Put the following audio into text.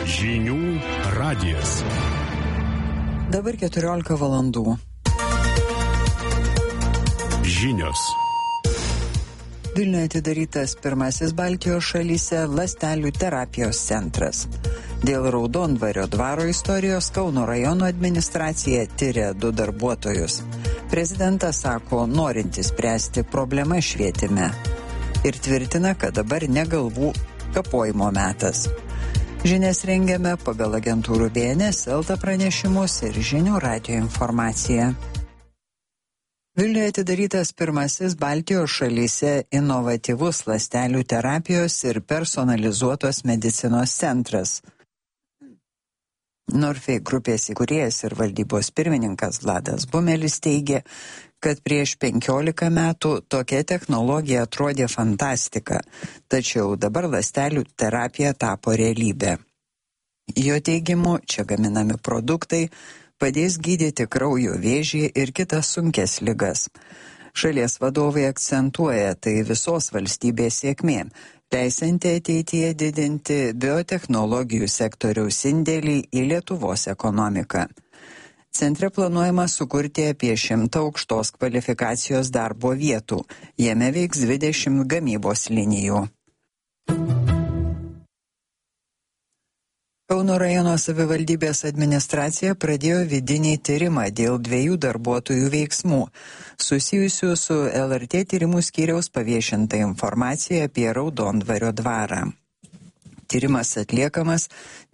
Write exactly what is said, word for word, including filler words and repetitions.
Žinių radijas. Dabar keturiolika valandų. Žinios. Vilniuje atidarytas pirmasis Baltijos šalyse ląstelių terapijos centras. Dėl Raudondvario dvaro istorijos Kauno rajono administracija tiria du darbuotojus. Prezidentas sako, norintis spręsti problemą švietime. Ir tvirtina, kad dabar ne galvų kapojimo metas. Žinias rengiame pagal agentūrų B N S, Elta pranešimus ir Žinių radijo informaciją. Vilniuje atidarytas pirmasis Baltijos šalyse inovatyvus ląstelių terapijos ir personalizuotos medicinos centras. Norfei grupės įkūrėjas ir valdybos pirmininkas Vladas Bumelis teigė, kad prieš penkiolika metų tokia technologija atrodė fantastika, tačiau dabar ląstelių terapija tapo realybė. Jo teigimu, čia gaminami produktai padės gydyti kraujo vėžį ir kitas sunkes ligas. Šalies vadovai akcentuoja, tai visos valstybės sėkmė, leisanti ateityje didinti biotechnologijų sektoriaus indėlį į Lietuvos ekonomiką. Centre planuojama sukurti apie šimtą aukštos kvalifikacijos darbo vietų. Jame veiks dvidešimt gamybos linijų. Kauno rajono savivaldybės administracija pradėjo vidinį tyrimą dėl dviejų darbuotojų veiksmų, susijusių su L R T tyrimų skyriaus paviešinta informacija apie Raudondvario dvarą. Tyrimas atliekamas